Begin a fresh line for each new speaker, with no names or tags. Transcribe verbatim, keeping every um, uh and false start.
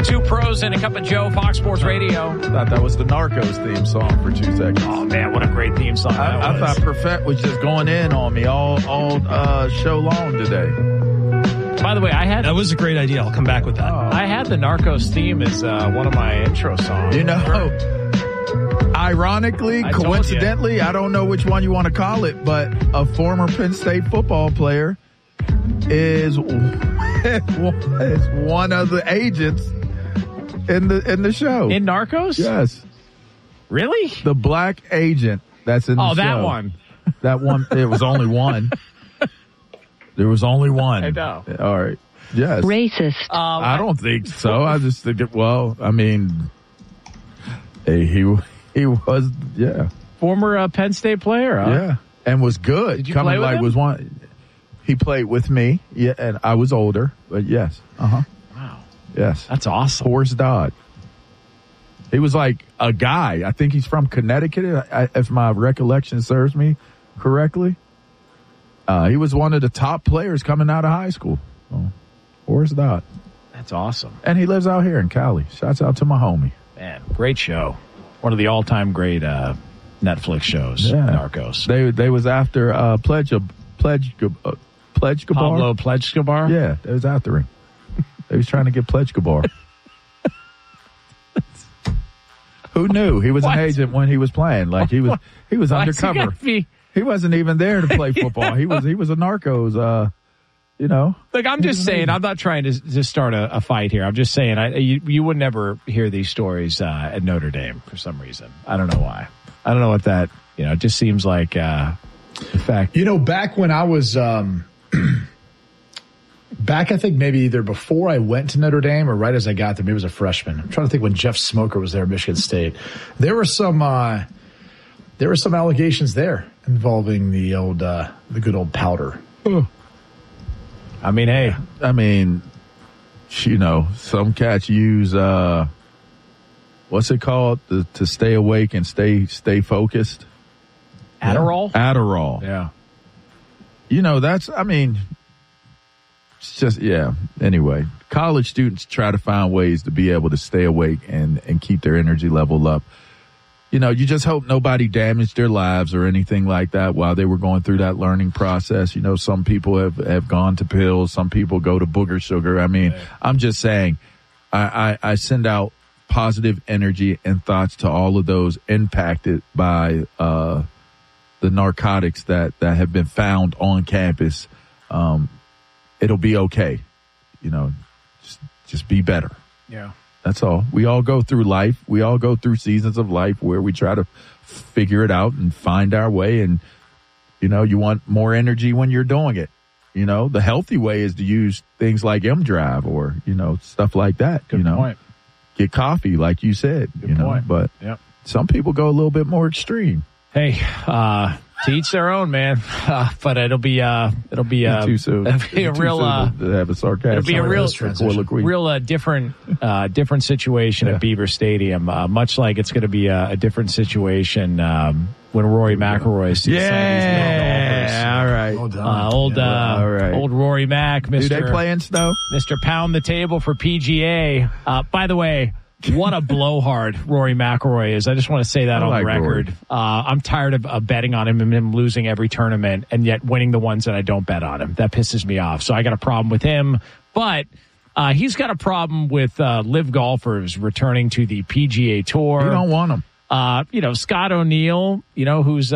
Two pros and a cup of Joe, Fox Sports Radio.
I thought that was the Narcos theme song for two seconds.
Oh, man, what a great theme song that
I, I
was.
thought Perfect was just going in on me all, all uh, show long today.
By the way, I had
That was a great idea. I'll come back with that.
I had the Narcos theme as uh, one of my intro songs.
You know, ironically,
I told
coincidentally, I don't know which one you want to call it, but a former Penn State football player is, is one of the agents in the in the show.
In Narcos?
Yes.
Really?
The black agent that's in the
Oh,
show.
that one.
That one. It was only one. There was only one.
I know.
All right. Yes.
Racist.
Um,
I don't think so. I just think it, well, I mean, hey, he, he was, yeah.
Former uh, Penn State player, huh?
Yeah. And was good.
Did you
Coming
play with
like
him?
was one. He played with me. Yeah. And I was older, but yes. Uh huh.
Wow.
Yes.
That's awesome.
Horace Dodd. He was like a guy. I think he's from Connecticut, I, if my recollection serves me correctly. Uh, he was one of the top players coming out of high school. So, Horace Dodd.
That's awesome.
And he lives out here in Cali. Shouts out to my homie.
Man, great show. One of the all-time great uh, Netflix shows,
Yeah.
Narcos.
They they was after uh, Pledge Pledge uh, Pledge Gabar.
Pablo Pledge-Gabar?
Yeah, they was after him. They was trying to get Pledge Gabar. Who knew he was
What?
an agent when he was playing? Like he was he was
Why's he
undercover.
gotta be-
He wasn't even there to play football. He was he was a Narcos. Uh, you know.
Look, I'm just saying, I'm not trying to to start a, a fight here. I'm just saying, I you, you would never hear these stories uh, at Notre Dame for some reason. I don't know why. I don't know what that, you know, it just seems like, uh, in fact.
You know, back when I was, um, back I think maybe either before I went to Notre Dame or right as I got there, maybe as a freshman. I'm trying to think when Jeff Smoker was there at Michigan State. There were some, uh, there were some allegations there involving the old, uh, the good old powder.
I mean, hey.
I mean, you know, some cats use uh, what's it called to, to stay awake and stay stay focused.
Adderall?
Adderall.
Yeah.
You know, that's. I mean, it's just yeah. Anyway, college students try to find ways to be able to stay awake and and keep their energy level up. You know, you just hope nobody damaged their lives or anything like that while they were going through that learning process. You know, some people have, have gone to pills. Some people go to booger sugar. I mean, yeah. I'm just saying, I, I, I send out positive energy and thoughts to all of those impacted by uh, the narcotics that, that have been found on campus. Um, it'll be okay. You know, just, just be better.
Yeah.
That's all. We all go through life. We all go through seasons of life where we try to figure it out and find our way. And, you know, you want more energy when you're doing it. You know, the healthy way is to use things like M Drive or, you know, stuff like that.
Good
you know,
point.
Get coffee, like you said.
Good
you know,
point.
But
yep.
Some people go a little bit more extreme.
Hey, uh, to each their own, man. Uh, but it'll be, uh, it'll be, uh,
too soon.
It'll be a
Too
real,
soon
uh,
to have a sarcastic.
It'll be a real,
colloquy.
real, uh, different, uh, different situation
Yeah.
at Beaver Stadium. Uh, much like it's going to be a, a different situation, um, when Rory McIlroy sees
Yeah, all right.
Well done.
Uh, old,
Yeah.
uh,
All right.
old Rory Mac, Mister
Do they play in snow?
Mister Pound the Table for P G A. Uh, by the way, what a blowhard Rory McIlroy is. I just want to say that
I
on
like
record. Uh, I'm tired of uh, betting on him and him losing every tournament and yet winning the ones that I don't bet on him. That pisses me off. So I got a problem with him. But uh, he's got a problem with uh, live golfers returning to the P G A Tour.
You don't want them.
Uh, you know, Scott O'Neill, you know, who's